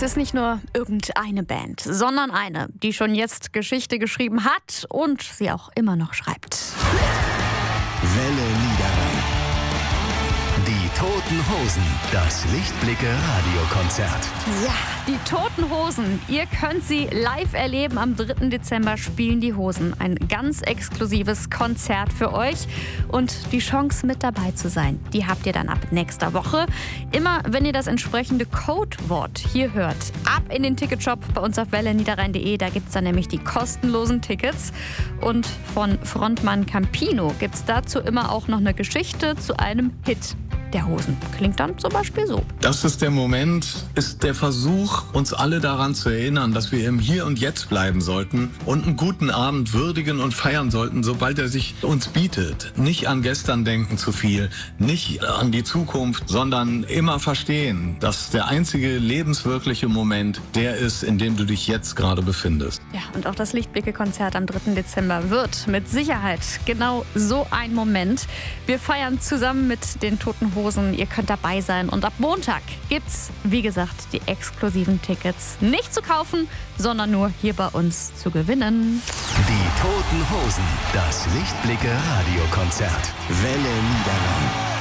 ist nicht nur irgendeine Band, sondern eine, die schon jetzt Geschichte geschrieben hat und sie auch immer noch schreibt. Welle Niederrhein. Die Toten Hosen, das Lichtblicke-Radiokonzert. Ja, die Toten Hosen. Ihr könnt sie live erleben. Am 3. Dezember spielen die Hosen. Ein ganz exklusives Konzert für euch. Und die Chance, mit dabei zu sein, die habt ihr dann ab nächster Woche. Immer, wenn ihr das entsprechende Codewort hier hört. Ab in den Ticketshop bei uns auf welleniederrhein.de. Da gibt es dann nämlich die kostenlosen Tickets. Und von Frontmann Campino gibt es dazu immer auch noch eine Geschichte zu einem Hit der Hosen. Klingt dann zum Beispiel so. Das ist der Moment, ist der Versuch, uns alle daran zu erinnern, dass wir im Hier und Jetzt bleiben sollten und einen guten Abend würdigen und feiern sollten, sobald er sich uns bietet. Nicht an gestern denken zu viel, nicht an die Zukunft, sondern immer verstehen, dass der einzige lebenswirkliche Moment der ist, in dem du dich jetzt gerade befindest. Ja, und auch das Lichtblicke-Konzert am 3. Dezember wird mit Sicherheit genau so ein Moment. Wir feiern zusammen mit den Toten Hosen. Ihr könnt dabei sein. Und ab Montag gibt's, wie gesagt, die exklusiven Tickets nicht zu kaufen, sondern nur hier bei uns zu gewinnen. Die Toten Hosen, das Lichtblicke-Radiokonzert. Welle Niederrhein.